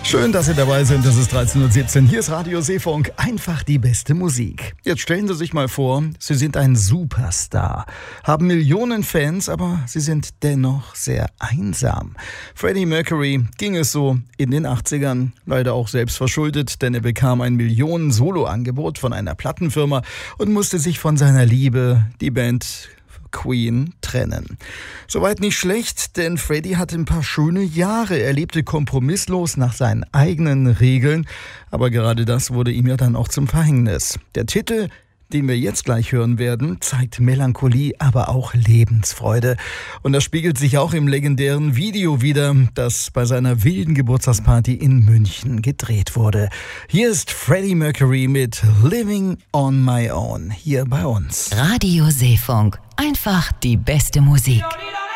Schön, dass Sie dabei sind. Das ist 13:17 Uhr. Hier ist Radio Seefunk. Einfach die beste Musik. Jetzt stellen Sie sich mal vor, Sie sind ein Superstar, haben Millionen Fans, aber Sie sind dennoch sehr einsam. Freddie Mercury ging es so in den 80ern. Leider auch selbst verschuldet, denn er bekam ein Millionen-Solo-Angebot von einer Plattenfirma und musste sich von seiner Liebe, die Band Queen, trennen. Soweit nicht schlecht, denn Freddie hatte ein paar schöne Jahre. Er lebte kompromisslos nach seinen eigenen Regeln, aber gerade das wurde ihm ja dann auch zum Verhängnis. Der Titel, den wir jetzt gleich hören werden, zeigt Melancholie, aber auch Lebensfreude. Und das spiegelt sich auch im legendären Video wider, das bei seiner wilden Geburtstagsparty in München gedreht wurde. Hier ist Freddie Mercury mit Living on My Own, hier bei uns. Radio Seefunk. Einfach die beste Musik.